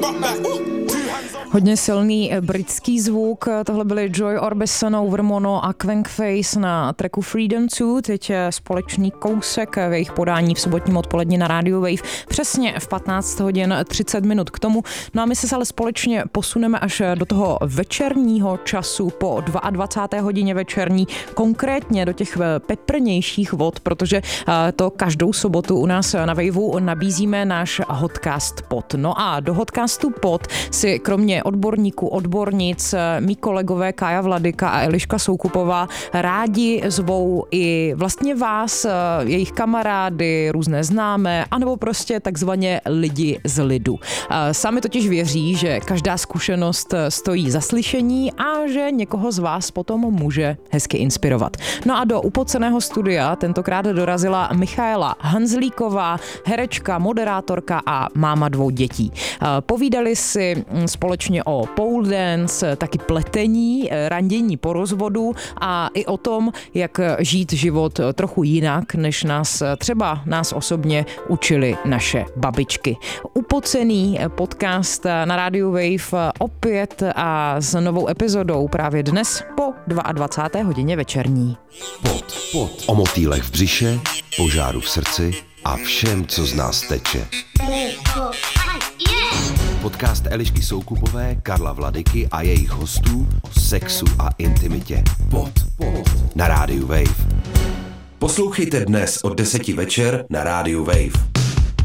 Hodně silný britský zvuk, tohle byly Joy Orbison, Overmono a Quankface na tracku Freedom 2, teď společný kousek v jejich podání v sobotním odpoledni na Radio Wave, přesně v 15 hodin 30 minut k tomu. No a my se ale společně posuneme až do toho večerního času po 22. hodině večerní, konkrétně do těch peprnějších vod, protože to každou sobotu u nás na Waveu nabízíme náš Hotcast Pod. No a do Hotcastu Pod si kromě odborníků, odbornic, mý kolegové Kája Vladyka a Eliška Soukupová rádi zvou i vlastně vás, jejich kamarády, různé známé, anebo prostě takzvaně lidi z lidu. Sami totiž věří, že každá zkušenost stojí za slyšení a že někoho z vás potom může hezky inspirovat. No a do upoceného studia tentokrát dorazila Michaela Hanzlíková, herečka, moderátorka a máma 2 dětí. Povídali si společně o pole dance, taky pletení, randění po rozvodu a i o tom, jak žít život trochu jinak, než nás osobně učili naše babičky. Upocený podcast na Radio Wave opět a s novou epizodou právě dnes po 22. hodině večerní. Pod. O motýlech v břiše, požáru v srdci a všem, co z nás teče. Podcast Elišky Soukupové, Karla Vladyky a jejich hostů o sexu a intimitě. Pod. Na rádiu Wave. Poslouchejte dnes od 10 večer na rádiu Wave.